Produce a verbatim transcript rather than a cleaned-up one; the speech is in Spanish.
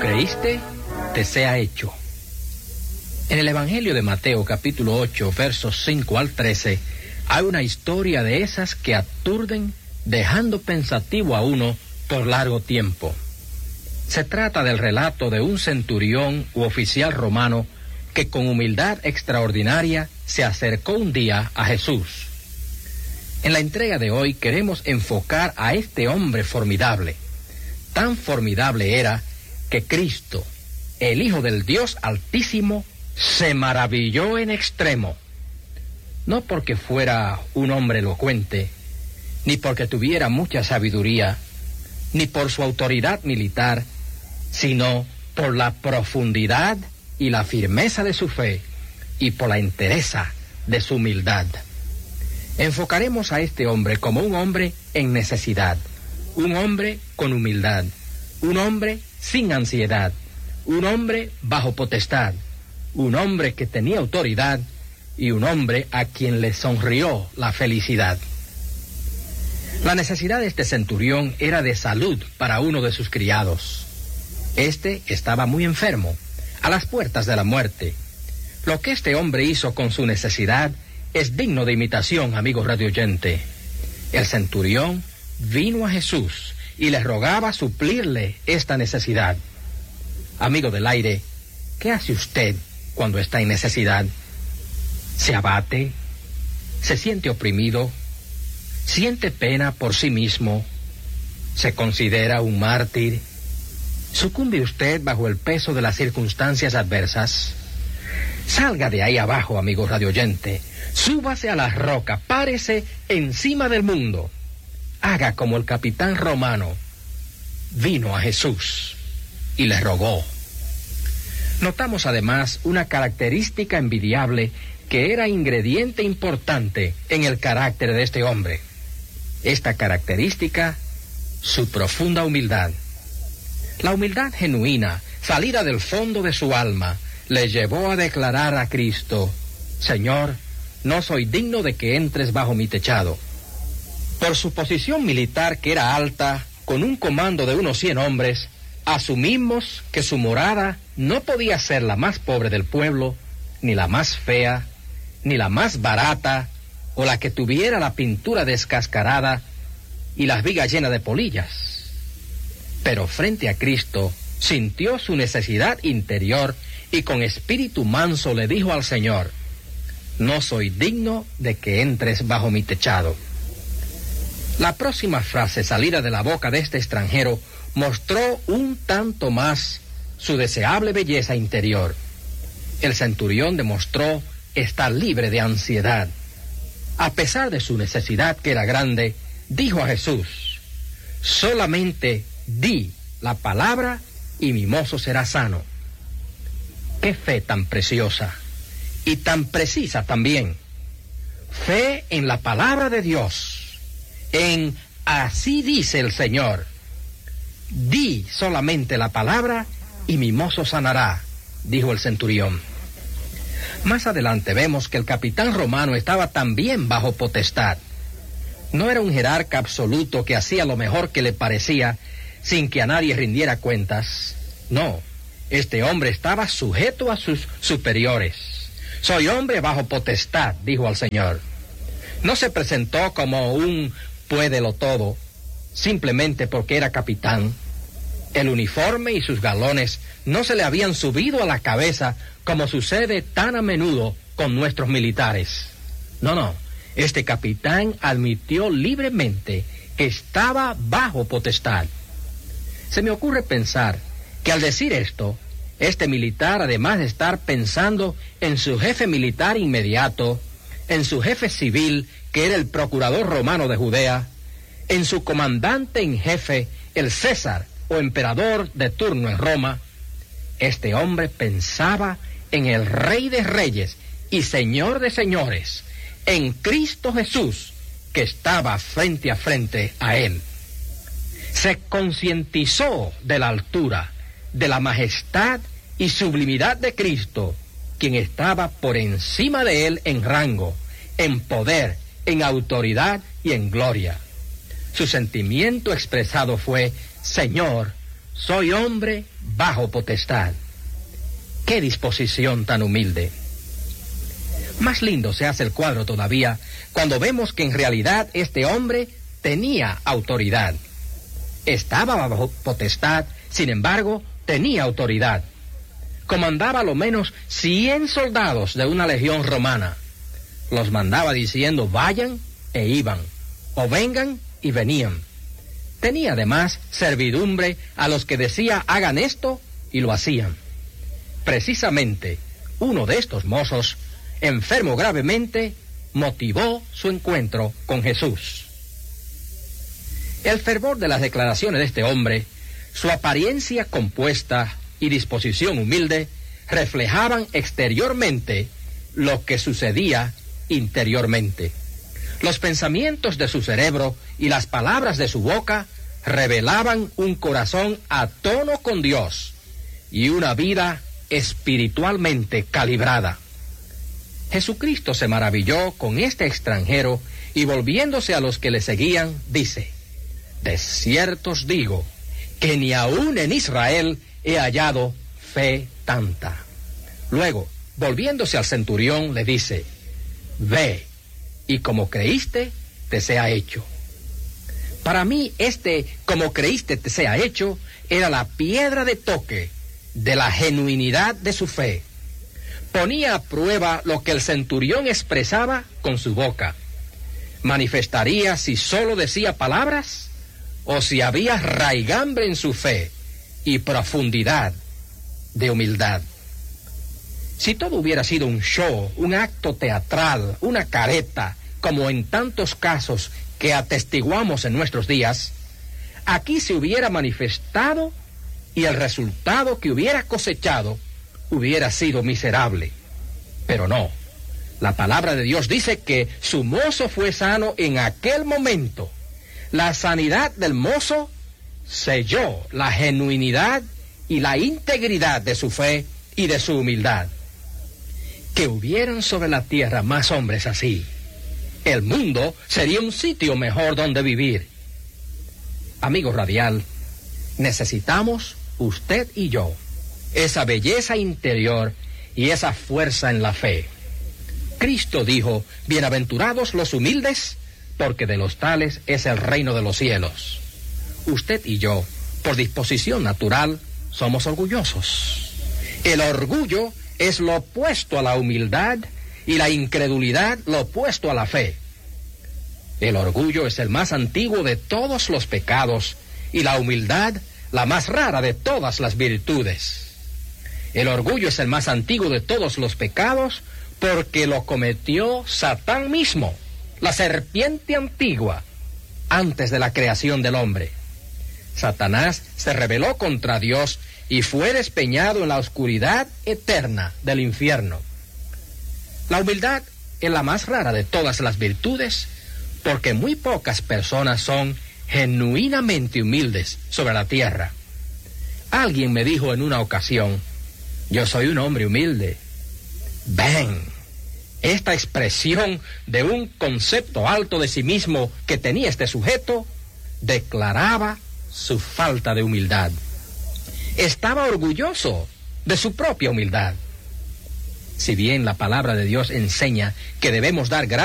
creíste, te sea hecho. En el Evangelio de Mateo, capítulo ocho, versos cinco al trece, hay una historia de esas que aturden, dejando pensativo a uno por largo tiempo. Se trata del relato de un centurión u oficial romano que con humildad extraordinaria se acercó un día a Jesús. En la entrega de hoy queremos enfocar a este hombre formidable. Tan formidable era que Cristo, el Hijo del Dios Altísimo, se maravilló en extremo. No porque fuera un hombre elocuente, ni porque tuviera mucha sabiduría, ni por su autoridad militar, sino por la profundidad y la firmeza de su fe y por la entereza de su humildad. Enfocaremos a este hombre como un hombre en necesidad, un hombre con humildad, un hombre sin ansiedad, un hombre bajo potestad, un hombre que tenía autoridad y un hombre a quien le sonrió la felicidad. La necesidad de este centurión era de salud para uno de sus criados. Este estaba muy enfermo, a las puertas de la muerte. Lo que este hombre hizo con su necesidad es digno de imitación, amigo radioyente. El centurión vino a Jesús y le rogaba suplirle esta necesidad. Amigo del aire, ¿qué hace usted cuando está en necesidad? ¿Se abate? ¿Se siente oprimido? ¿Siente pena por sí mismo? ¿Se considera un mártir? ¿Sucumbe usted bajo el peso de las circunstancias adversas? Salga de ahí abajo, amigo radioyente. Súbase a la roca, párese encima del mundo. Haga como el capitán romano. Vino a Jesús y le rogó. Notamos además una característica envidiable que era ingrediente importante en el carácter de este hombre. Esta característica, su profunda humildad. La humildad genuina, salida del fondo de su alma, le llevó a declarar a Cristo: Señor, no soy digno de que entres bajo mi techado. Por su posición militar, que era alta, con un comando de unos cien hombres, asumimos que su morada no podía ser la más pobre del pueblo, ni la más fea, ni la más barata, o la que tuviera la pintura descascarada y las vigas llenas de polillas. Pero frente a Cristo, sintió su necesidad interior y con espíritu manso le dijo al Señor: no soy digno de que entres bajo mi techado. La próxima frase salida de la boca de este extranjero mostró un tanto más su deseable belleza interior. El centurión demostró estar libre de ansiedad. A pesar de su necesidad, que era grande, dijo a Jesús: solamente di la palabra y mi mozo será sano. Qué fe tan preciosa y tan precisa también. Fe en la palabra de Dios, en así dice el Señor. Di solamente la palabra y mi mozo sanará, dijo el centurión. Más adelante vemos que el capitán romano estaba también bajo potestad. No era un jerarca absoluto que hacía lo mejor que le parecía sin que a nadie rindiera cuentas. No, este hombre estaba sujeto a sus superiores. Soy hombre bajo potestad, dijo al Señor. No se presentó como un puédelo todo, simplemente porque era capitán. El uniforme y sus galones no se le habían subido a la cabeza como sucede tan a menudo con nuestros militares. No, no, este capitán admitió libremente que estaba bajo potestad. Se me ocurre pensar que al decir esto, este militar, además de estar pensando en su jefe militar inmediato, en su jefe civil, que era el procurador romano de Judea, en su comandante en jefe, el César o emperador de turno en Roma, este hombre pensaba en el Rey de Reyes y Señor de Señores, en Cristo Jesús, que estaba frente a frente a él. Se concientizó de la altura, de la majestad y sublimidad de Cristo, quien estaba por encima de él en rango, en poder, en autoridad y en gloria. Su sentimiento expresado fue: Señor, soy hombre bajo potestad. ¡Qué disposición tan humilde! Más lindo se hace el cuadro todavía cuando vemos que en realidad este hombre tenía autoridad. Estaba bajo potestad, sin embargo, tenía autoridad. Comandaba lo menos cien soldados de una legión romana. Los mandaba diciendo vayan e iban, o vengan y venían. Tenía además servidumbre a los que decía hagan esto y lo hacían. Precisamente uno de estos mozos, enfermo gravemente, motivó su encuentro con Jesús. El fervor de las declaraciones de este hombre, su apariencia compuesta y disposición humilde, reflejaban exteriormente lo que sucedía interiormente. Los pensamientos de su cerebro y las palabras de su boca revelaban un corazón a tono con Dios y una vida espiritualmente calibrada. Jesucristo se maravilló con este extranjero y volviéndose a los que le seguían, dice: de cierto os digo que ni aun en Israel he hallado fe tanta. Luego, volviéndose al centurión, le dice: ve, y como creíste, te sea hecho. Para mí, este como creíste te sea hecho era la piedra de toque de la genuinidad de su fe. Ponía a prueba lo que el centurión expresaba con su boca. Manifestaría si solo decía palabras o si había raigambre en su fe y profundidad de humildad. Si todo hubiera sido un show, un acto teatral, una careta, como en tantos casos que atestiguamos en nuestros días, aquí se hubiera manifestado y el resultado que hubiera cosechado hubiera sido miserable. Pero no, la palabra de Dios dice que su mozo fue sano en aquel momento. La sanidad del mozo selló la genuinidad y la integridad de su fe y de su humildad. Que hubieran sobre la tierra más hombres así, el mundo sería un sitio mejor donde vivir. Amigo radial, necesitamos, usted y yo, esa belleza interior y esa fuerza en la fe. Cristo dijo: bienaventurados los humildes, porque de los tales es el reino de los cielos. Usted y yo, por disposición natural, somos orgullosos. El orgullo es lo opuesto a la humildad y la incredulidad lo opuesto a la fe. El orgullo es el más antiguo de todos los pecados y la humildad la más rara de todas las virtudes. El orgullo es el más antiguo de todos los pecados porque lo cometió Satán mismo, la serpiente antigua, antes de la creación del hombre. Satanás se rebeló contra Dios y fue despeñado en la oscuridad eterna del infierno. La humildad es la más rara de todas las virtudes porque muy pocas personas son genuinamente humildes sobre la tierra. Alguien me dijo en una ocasión: yo soy un hombre humilde. Ven, esta expresión de un concepto alto de sí mismo que tenía este sujeto declaraba su falta de humildad. Estaba orgulloso de su propia humildad. Si bien la palabra de Dios enseña que debemos dar gracias